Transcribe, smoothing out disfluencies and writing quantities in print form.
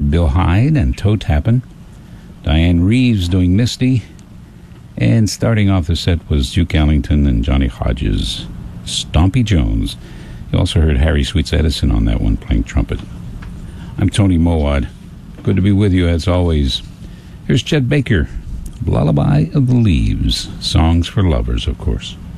Bill Hyde and Toe Tappin'. Diane Reeves doing Misty. And starting off the set was Duke Ellington and Johnny Hodges, Stompy Jones. You also heard Harry Sweets Edison on that one playing trumpet. I'm Tony Mowat. Good to be with you as always. Here's Chet Baker, Lullaby of the Leaves. Songs for lovers, of course.